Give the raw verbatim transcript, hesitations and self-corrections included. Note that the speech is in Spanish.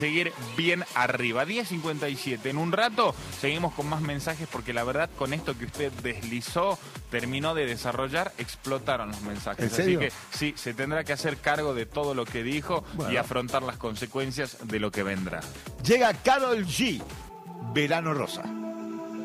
seguir bien arriba. diez cincuenta y siete. En un rato seguimos con más mensajes porque la verdad con esto que usted deslizó, terminó de desarrollar, explotaron los mensajes. ¿En serio? Así que sí, se tendrá que hacer cargo de todo lo que dijo bueno. y afrontar las consecuencias de lo que vendrá. Llega Karol G, Verano Rosa.